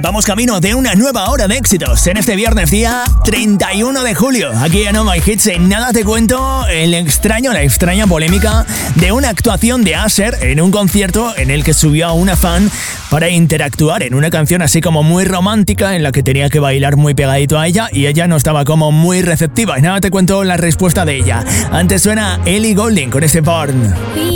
Vamos camino de una nueva hora de éxitos en este viernes día 31 de julio. Aquí en Oh My Hits, en nada te cuento la extraña polémica de una actuación de Usher en un concierto en el que subió a una fan para interactuar en una canción así como muy romántica en la que tenía que bailar muy pegadito a ella y ella no estaba como muy receptiva. Y nada te cuento la respuesta de ella. Antes suena Ellie Goulding con este Born.